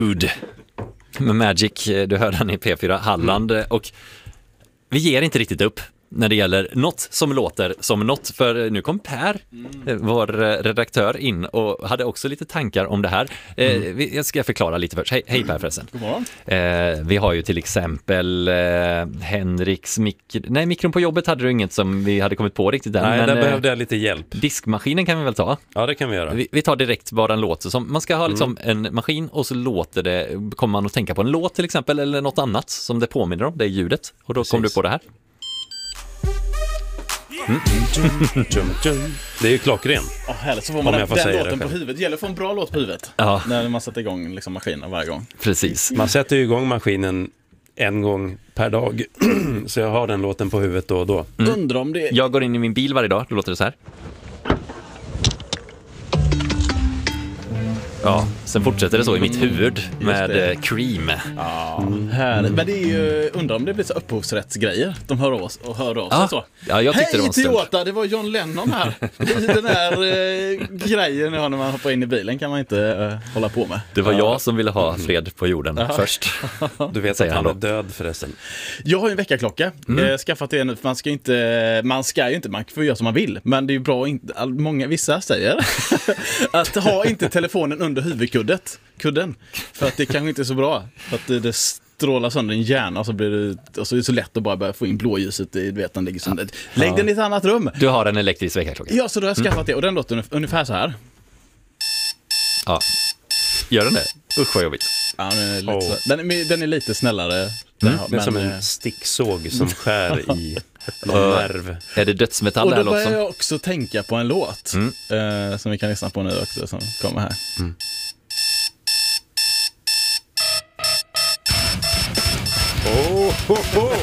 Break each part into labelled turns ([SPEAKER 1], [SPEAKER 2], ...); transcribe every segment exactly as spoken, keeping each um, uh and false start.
[SPEAKER 1] Ud med Magic, du hör den i P fyra Halland mm. och vi ger inte riktigt upp när det gäller något som låter som något, för nu kom Per, mm. vår redaktör, in och hade också lite tankar om det här. Mm. Eh, jag ska förklara lite först. Hej, hej Per förresten.
[SPEAKER 2] God morgon.
[SPEAKER 1] Eh, vi har ju till exempel eh, Henriks mikro... Nej, mikron på jobbet hade du inget som vi hade kommit på riktigt än.
[SPEAKER 3] Nej,
[SPEAKER 1] men,
[SPEAKER 3] där behövde jag lite hjälp.
[SPEAKER 1] Diskmaskinen kan vi väl ta?
[SPEAKER 3] Ja, det kan vi göra.
[SPEAKER 1] Vi, vi tar direkt vad den låter som. Man ska ha liksom mm. en maskin och så låter det, kommer man att tänka på en låt till exempel eller något annat som det påminner om, det är ljudet. Och då kommer du på det här.
[SPEAKER 3] Mm. Det är ju klockren.
[SPEAKER 2] Oh, härligt, så får man den, den låten på huvudet. Det gäller att få en bra låt på huvudet ja. När man sätter igång liksom, maskinen varje gång.
[SPEAKER 1] Precis.
[SPEAKER 3] Man sätter ju igång maskinen en gång per dag. Så jag har den låten på huvudet då och då.
[SPEAKER 2] Mm. Undrar om det...
[SPEAKER 1] Jag går in i min bil varje dag, då låter det så här. Ja, sen fortsätter det så i mitt huvud med Cream.
[SPEAKER 2] Ja, mm. härligt. Men det är ju, undrar om det blir så upphovsrättsgrejer. De hör av oss och hör av sig ja. Så.
[SPEAKER 1] Ja, jag tyckte
[SPEAKER 2] Hej
[SPEAKER 1] det var
[SPEAKER 2] Toyota, det var John Lennon här. Den här eh, grejen när man hoppar in i bilen kan man inte eh, hålla på med.
[SPEAKER 1] Det var jag som ville ha fred på jorden ja. Först.
[SPEAKER 3] Du vet säger han är död förresten.
[SPEAKER 2] Jag har ju en väckarklocka. Mm. Eh, skaffat det nu, för man ska inte, man ska ju inte, man får göra som man vill. Men det är ju bra, inte, många, vissa säger att ha inte telefonen under huvudkuddet, kudden, för att det kanske inte är så bra, för att det, det strålar sönder din hjärna och så blir det, och så är det så lätt att bara börja få in blåljuset i, du vet, den ligger sönder. Lägg ja. Den i ett annat rum.
[SPEAKER 1] Du har en elektrisk väckarklocka.
[SPEAKER 2] Ja, så då har jag skaffat mm. det och den låter ungefär så här.
[SPEAKER 1] Ja. Gör den det? Usch vad jobbigt.
[SPEAKER 2] Ja, den, är lite oh. så, den, är, den är lite snällare.
[SPEAKER 3] Mm. Den har, det är men, som en sticksåg som skär i någon nerv.
[SPEAKER 1] Är det dödsmetall
[SPEAKER 2] och
[SPEAKER 1] här
[SPEAKER 2] då
[SPEAKER 1] låter
[SPEAKER 2] börjar jag också tänka på en låt mm. eh, som vi kan lyssna på nu också, som kommer här. Mm.
[SPEAKER 3] Oh, oh, oh.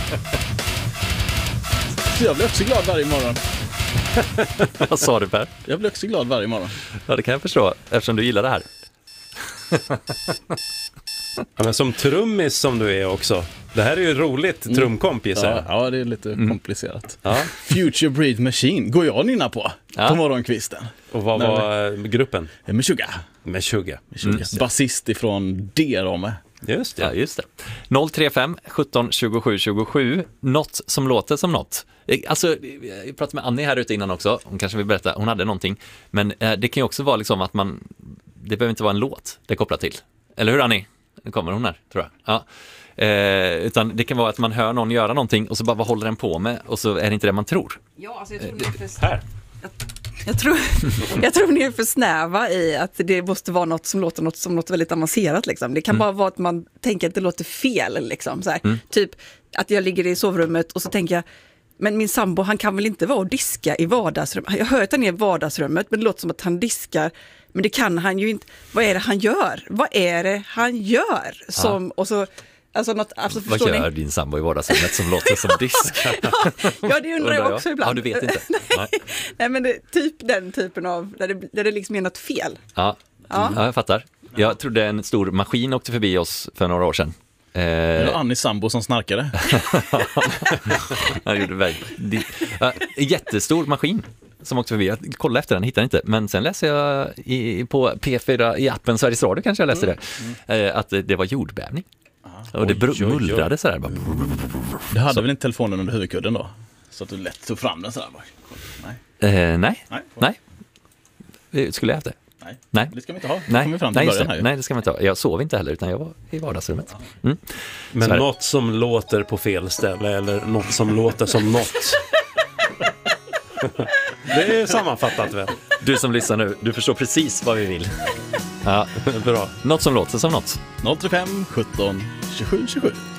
[SPEAKER 2] Så jag blir också glad varje morgon.
[SPEAKER 1] Vad sa du Per?
[SPEAKER 2] Jag blir också glad varje morgon.
[SPEAKER 1] Ja, det kan jag förstå, eftersom du gillar det här.
[SPEAKER 3] Ja, men som trummis som du är också. Det här är ju roligt trumkomp gissar jag.
[SPEAKER 2] Ja, ja, det är lite mm. komplicerat.
[SPEAKER 3] Ja.
[SPEAKER 2] Future Breed Machine går jag nynna på ja. På morgonkvisten.
[SPEAKER 3] Och vad
[SPEAKER 2] Nej,
[SPEAKER 3] var men... gruppen?
[SPEAKER 2] Meshuggah.
[SPEAKER 3] Meshuggah.
[SPEAKER 2] Mm. Basist ifrån D-Rome.
[SPEAKER 1] Just det. Ja, just det. noll tre fem sjutton tjugosju tjugosju. Något som låter som något. Alltså, jag pratade med Annie här ute innan också. Hon kanske vill berätta, hon hade någonting. Men eh, det kan ju också vara liksom att man, det behöver inte vara en låt det är kopplat till. Eller hur Annie? Nu kommer hon här, tror jag. Ja. Eh, utan det kan vara att man hör någon göra någonting och så bara, vad håller den på med? Och så är det inte det man tror.
[SPEAKER 4] Ja, alltså jag tror det är för...
[SPEAKER 3] Här.
[SPEAKER 4] Jag, jag, tror, jag tror ni är för snäva i att det måste vara något som låter något som något väldigt avancerat. Liksom. Det kan mm. bara vara att man tänker att det låter fel. Liksom, så här. Mm. Typ att jag ligger i sovrummet och så tänker jag, men min sambo, han kan väl inte vara och diska i vardagsrummet. Jag hör att han är i vardagsrummet, men det låter som att han diskar. Men det kan han ju inte. Vad är det han gör? Vad är det han gör? Som, och så, alltså något, alltså,
[SPEAKER 1] vad gör ni? Din sambo i vardagsrummet som låter som disk?
[SPEAKER 4] ja, ja, det undrar jag också ibland.
[SPEAKER 1] Ja, du vet inte.
[SPEAKER 4] Nej, nej, men det, typ den typen av, där det, där det liksom är något fel.
[SPEAKER 1] Ja, ja. ja jag fattar. Jag trodde en stor maskin åkte förbi oss för några år sedan.
[SPEAKER 2] Eh... Det var Annie sambo som snarkade.
[SPEAKER 1] Han gjorde väl. Ja, jättestor maskin som åkte förbi. Jag kollade efter den, hittade inte. Men sen läser jag i, på P fyra i appen Sveriges Radio kanske jag läste det. Mm. Mm. Att det var jordbävning. Aha. Och det oj, mullrade oj, oj. Sådär. Bara.
[SPEAKER 2] Du hade så. Väl inte telefonen under huvudkudden då? Så att du lätt tog fram den sådär.
[SPEAKER 1] Nej. Eh, nej. Nej. Nej. Skulle jag haft det?
[SPEAKER 2] Nej.
[SPEAKER 1] Nej.
[SPEAKER 2] Det ska vi inte ha.
[SPEAKER 1] Nej.
[SPEAKER 2] Vi fram till
[SPEAKER 1] Nej,
[SPEAKER 2] början här,
[SPEAKER 1] nej, det ska vi inte ha. Jag sov inte heller utan jag var i vardagsrummet. Mm.
[SPEAKER 3] Men något som låter på fel ställe eller något som låter som något. Det är sammanfattat väl.
[SPEAKER 1] Du som lyssnar nu, du förstår precis vad vi vill. Ja,
[SPEAKER 3] bra.
[SPEAKER 1] Något som låter som något.
[SPEAKER 2] noll tre fem sjutton tjugosju tjugosju.